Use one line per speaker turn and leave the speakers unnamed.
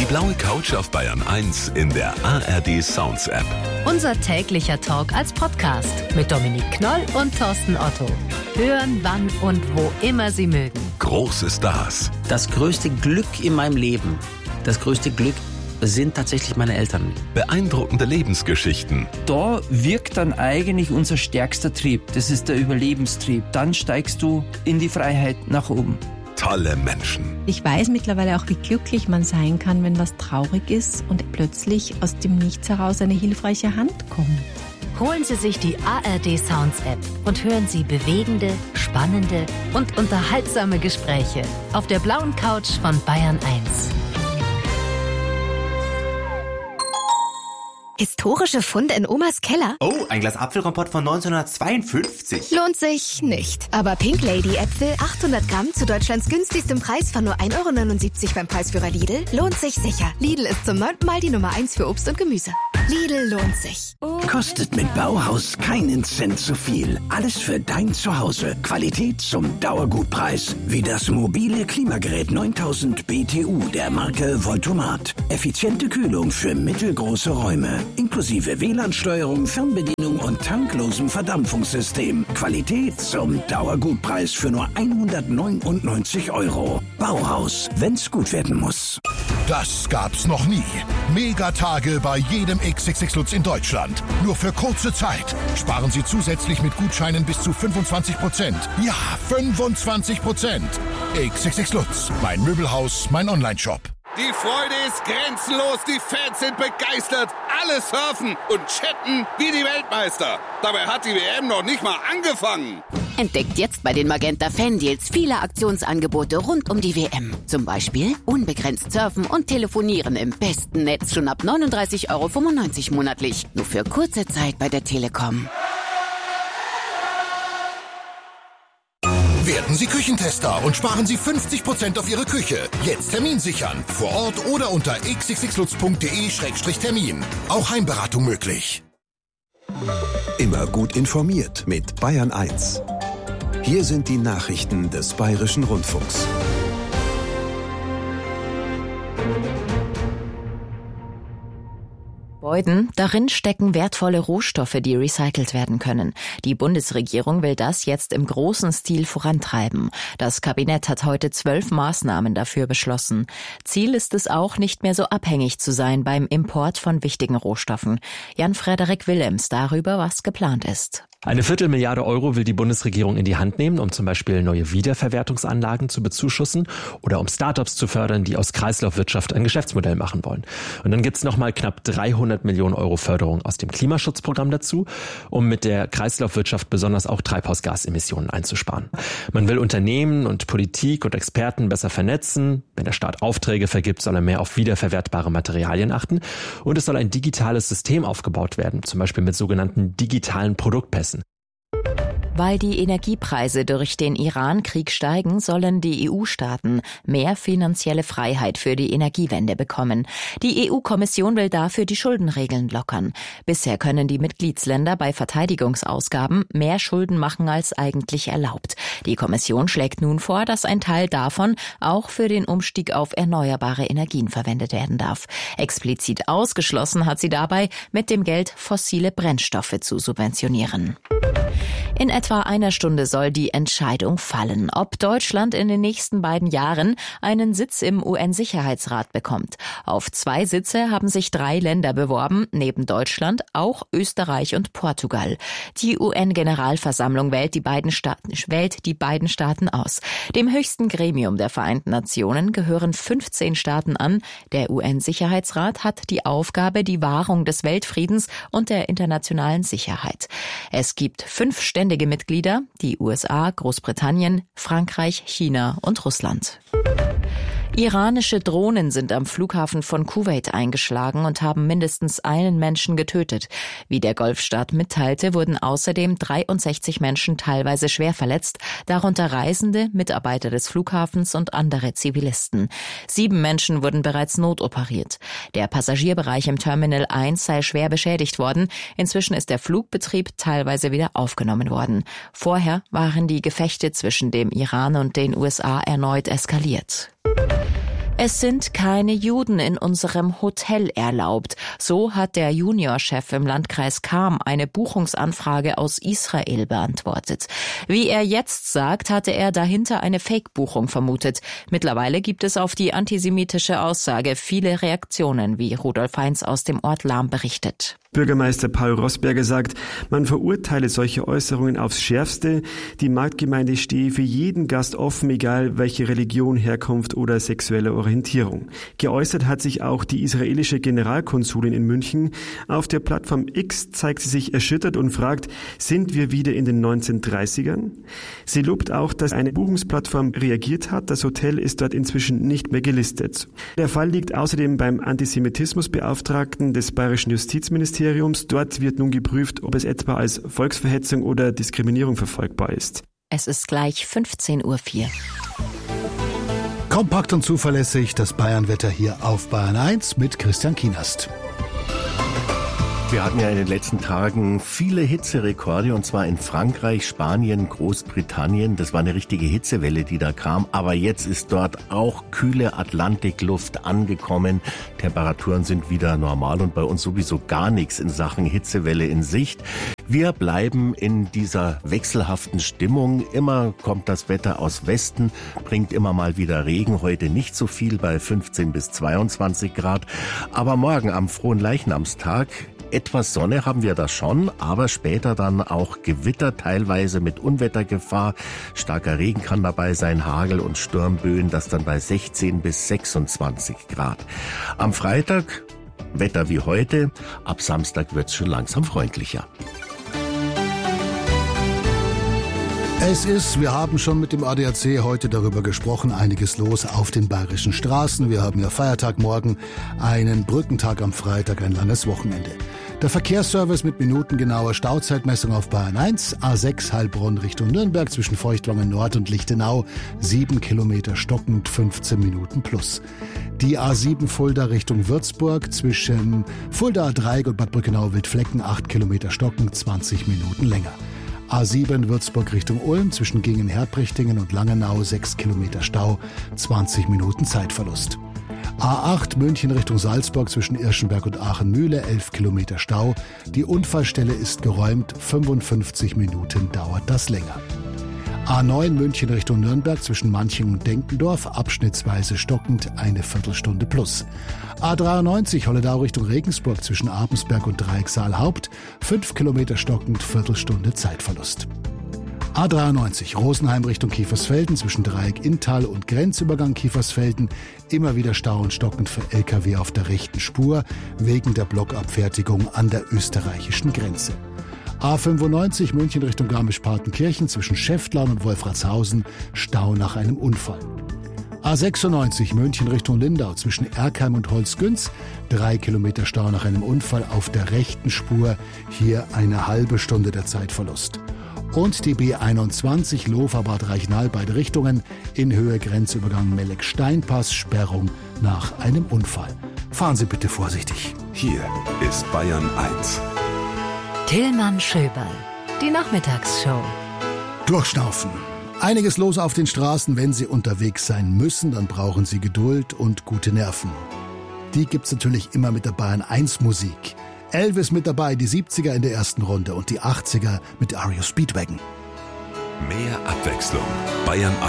blaue Couch auf Bayern 1 in der ARD Sounds App.
Unser täglicher Talk als Podcast mit Dominik Knoll und Thorsten Otto. Hören, wann und wo immer Sie mögen.
Große Stars.
Das größte Glück in meinem Leben, das größte Glück sind tatsächlich meine Eltern.
Beeindruckende Lebensgeschichten.
Da wirkt dann eigentlich unser stärkster Trieb. Das ist der Überlebenstrieb. Dann steigst du in die Freiheit nach oben.
Tolle Menschen.
Ich weiß mittlerweile auch, wie glücklich man sein kann, wenn was traurig ist und plötzlich aus dem Nichts heraus eine hilfreiche Hand kommt.
Holen Sie sich die ARD Sounds App und hören Sie bewegende, spannende und unterhaltsame Gespräche auf der blauen Couch von Bayern 1.
Historische Funde in Omas Keller?
Oh, ein Glas Apfelkompott von 1952.
Lohnt sich nicht. Aber Pink Lady Äpfel, 800 Gramm zu Deutschlands günstigstem Preis von nur 1,79 € beim Preisführer Lidl, lohnt sich sicher. Lidl ist zum 9. Mal die Nummer 1 für Obst und Gemüse. Lidl lohnt sich.
Kostet mit Bauhaus keinen Cent zu viel. Alles für dein Zuhause. Qualität zum Dauergutpreis. Wie das mobile Klimagerät 9000 BTU der Marke Voltomat. Effiziente Kühlung für mittelgroße Räume. Inklusive WLAN-Steuerung, Fernbedienung und tanklosem Verdampfungssystem. Qualität zum Dauergutpreis für nur 199 €. Bauhaus, wenn's gut werden muss.
Das gab's noch nie. Megatage bei jedem XXX Lutz in Deutschland. Nur für kurze Zeit. Sparen Sie zusätzlich mit Gutscheinen bis zu 25%. Ja, 25%. XXX Lutz, mein Möbelhaus, mein Onlineshop.
Die Freude ist grenzenlos, die Fans sind begeistert, alle surfen und chatten wie die Weltmeister. Dabei hat die WM noch nicht mal angefangen.
Entdeckt jetzt bei den Magenta Fan-Deals viele Aktionsangebote rund um die WM. Zum Beispiel unbegrenzt surfen und telefonieren im besten Netz schon ab 39,95 € monatlich. Nur für kurze Zeit bei der Telekom.
Werden Sie Küchentester und sparen Sie 50% auf Ihre Küche. Jetzt Termin sichern. Vor Ort oder unter xxxlutz.de/termin. Auch Heimberatung möglich.
Immer gut informiert mit Bayern 1. Hier sind die Nachrichten des Bayerischen Rundfunks.
Gebäuden. Darin stecken wertvolle Rohstoffe, die recycelt werden können. Die Bundesregierung will das jetzt im großen Stil vorantreiben. Das Kabinett hat heute 12 Maßnahmen dafür beschlossen. Ziel ist es auch, nicht mehr so abhängig zu sein beim Import von wichtigen Rohstoffen. Jan-Frederik Willems darüber, was geplant ist.
Eine Viertelmilliarde Euro will die Bundesregierung in die Hand nehmen, um zum Beispiel neue Wiederverwertungsanlagen zu bezuschussen oder um Startups zu fördern, die aus Kreislaufwirtschaft ein Geschäftsmodell machen wollen. Und dann gibt's nochmal knapp 300 Millionen Euro Förderung aus dem Klimaschutzprogramm dazu, um mit der Kreislaufwirtschaft besonders auch Treibhausgasemissionen einzusparen. Man will Unternehmen und Politik und Experten besser vernetzen. Wenn der Staat Aufträge vergibt, soll er mehr auf wiederverwertbare Materialien achten. Und es soll ein digitales System aufgebaut werden, zum Beispiel mit sogenannten digitalen Produktpässen.
Weil die Energiepreise durch den Iran-Krieg steigen, sollen die EU-Staaten mehr finanzielle Freiheit für die Energiewende bekommen. Die EU-Kommission will dafür die Schuldenregeln lockern. Bisher können die Mitgliedsländer bei Verteidigungsausgaben mehr Schulden machen als eigentlich erlaubt. Die Kommission schlägt nun vor, dass ein Teil davon auch für den Umstieg auf erneuerbare Energien verwendet werden darf. Explizit ausgeschlossen hat sie dabei, mit dem Geld fossile Brennstoffe zu subventionieren. In etwa einer Stunde soll die Entscheidung fallen, ob Deutschland in den nächsten beiden Jahren einen Sitz im UN-Sicherheitsrat bekommt. Auf 2 Sitze haben sich 3 Länder beworben, neben Deutschland auch Österreich und Portugal. Die UN-Generalversammlung wählt die beiden Staaten aus. Dem höchsten Gremium der Vereinten Nationen gehören 15 Staaten an. Der UN-Sicherheitsrat hat die Aufgabe, die Wahrung des Weltfriedens und der internationalen Sicherheit. Es gibt 5 ständige Mitglieder, die USA, Großbritannien, Frankreich, China und Russland. Iranische Drohnen sind am Flughafen von Kuwait eingeschlagen und haben mindestens einen Menschen getötet. Wie der Golfstaat mitteilte, wurden außerdem 63 Menschen teilweise schwer verletzt, darunter Reisende, Mitarbeiter des Flughafens und andere Zivilisten. 7 Menschen wurden bereits notoperiert. Der Passagierbereich im Terminal 1 sei schwer beschädigt worden. Inzwischen ist der Flugbetrieb teilweise wieder aufgenommen worden. Vorher waren die Gefechte zwischen dem Iran und den USA erneut eskaliert. Es sind keine Juden in unserem Hotel erlaubt. So hat der Juniorchef im Landkreis Cham eine Buchungsanfrage aus Israel beantwortet. Wie er jetzt sagt, hatte er dahinter eine Fake-Buchung vermutet. Mittlerweile gibt es auf die antisemitische Aussage viele Reaktionen, wie Rudolf Heinz aus dem Ort Lahm berichtet.
Bürgermeister Paul Rossberger sagt, man verurteile solche Äußerungen aufs Schärfste. Die Marktgemeinde stehe für jeden Gast offen, egal welche Religion, Herkunft oder sexuelle Orientierung. Geäußert hat sich auch die israelische Generalkonsulin in München. Auf der Plattform X zeigt sie sich erschüttert und fragt, sind wir wieder in den 1930ern? Sie lobt auch, dass eine Buchungsplattform reagiert hat. Das Hotel ist dort inzwischen nicht mehr gelistet. Der Fall liegt außerdem beim Antisemitismusbeauftragten des Bayerischen Justizministeriums. Dort wird nun geprüft, ob es etwa als Volksverhetzung oder Diskriminierung verfolgbar ist.
Es ist gleich 15:04 Uhr.
Kompakt und zuverlässig das Bayernwetter hier auf Bayern 1 mit Christian Kienast.
Wir hatten ja in den letzten Tagen viele Hitzerekorde, und zwar in Frankreich, Spanien, Großbritannien. Das war eine richtige Hitzewelle, die da kam. Aber jetzt ist dort auch kühle Atlantikluft angekommen. Temperaturen sind wieder normal und bei uns sowieso gar nichts in Sachen Hitzewelle in Sicht. Wir bleiben in dieser wechselhaften Stimmung. Immer kommt das Wetter aus Westen, bringt immer mal wieder Regen. Heute nicht so viel, bei 15 bis 22 Grad. Aber morgen am Fronleichnamstag etwas Sonne haben wir da schon, aber später dann auch Gewitter, teilweise mit Unwettergefahr. Starker Regen kann dabei sein, Hagel und Sturmböen, das dann bei 16 bis 26 Grad. Am Freitag Wetter wie heute, ab Samstag wird's schon langsam freundlicher.
Wir haben schon mit dem ADAC heute darüber gesprochen, einiges los auf den bayerischen Straßen. Wir haben ja Feiertag morgen, einen Brückentag am Freitag, ein langes Wochenende. Der Verkehrsservice mit minutengenauer Stauzeitmessung auf Bayern 1, A6 Heilbronn Richtung Nürnberg zwischen Feuchtwangen Nord und Lichtenau, 7 Kilometer stockend, 15 Minuten plus. Die A7 Fulda Richtung Würzburg zwischen Fulda Dreieck und Bad Brückenau-Wildflecken, 8 Kilometer stockend, 20 Minuten länger. A7 Würzburg Richtung Ulm zwischen Gingen-Herbrichtingen und Langenau, 6 Kilometer Stau, 20 Minuten Zeitverlust. A8 München Richtung Salzburg zwischen Irschenberg und Aachen-Mühle, 11 Kilometer Stau. Die Unfallstelle ist geräumt, 55 Minuten dauert das länger. A9 München Richtung Nürnberg zwischen Manching und Denkendorf, abschnittsweise stockend, eine Viertelstunde plus. A93 Holledau Richtung Regensburg zwischen Abensberg und Dreiecksaal-Haupt, 5 Kilometer stockend, Viertelstunde Zeitverlust. A93 Rosenheim Richtung Kiefersfelden zwischen Dreieck-Inntal und Grenzübergang Kiefersfelden, immer wieder Stau und stockend für Lkw auf der rechten Spur wegen der Blockabfertigung an der österreichischen Grenze. A95 München Richtung Garmisch-Partenkirchen zwischen Schäftlarn und Wolfratshausen, Stau nach einem Unfall. A96 München Richtung Lindau zwischen Erkheim und Holzgünz, 3 Kilometer Stau nach einem Unfall auf der rechten Spur, hier eine halbe Stunde der Zeitverlust. Und die B21 Lofer-Bad Reichenhall, beide Richtungen, in Höhe Grenzübergang Melleck-Steinpass, Sperrung nach einem Unfall. Fahren Sie bitte vorsichtig.
Hier ist Bayern 1.
Tillmann Schöberl, die Nachmittagsshow.
Durchschnaufen. Einiges los auf den Straßen. Wenn Sie unterwegs sein müssen, dann brauchen Sie Geduld und gute Nerven. Die gibt's natürlich immer mit der Bayern 1 Musik. Elvis mit dabei, die 70er in der ersten Runde und die 80er mit REO Speedwagon.
Mehr Abwechslung. Bayern